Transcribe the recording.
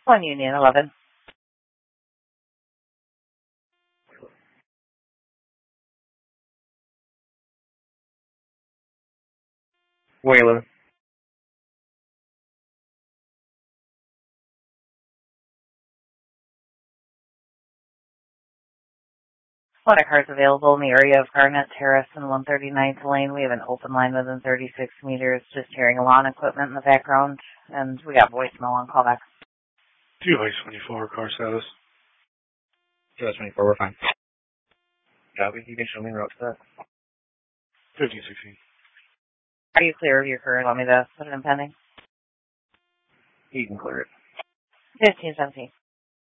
1 Union 11. Wayland. One of cars available in the area of Garnet Terrace and 139th Lane. We have an open line within 36 meters, just hearing lawn equipment in the background, and we got voicemail on callback. 224 car status. 224, we're fine. Copy, you can show me the route to that. 1516. Are you clear of your current? Want me to put it in pending? You can clear it. 1517.